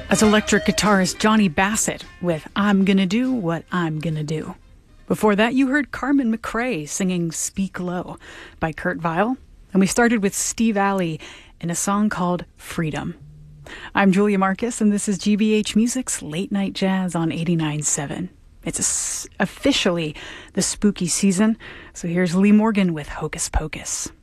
As electric guitarist Johnny Bassett with I'm Gonna Do What I'm Gonna Do. Before that, you heard Carmen McRae singing Speak Low by Kurt Vile. And we started with Steve Alley in a song called Freedom. I'm Julia Marcus, and this is GBH Music's Late Night Jazz on 89.7. It's officially the spooky season, so here's Lee Morgan with Hocus Pocus.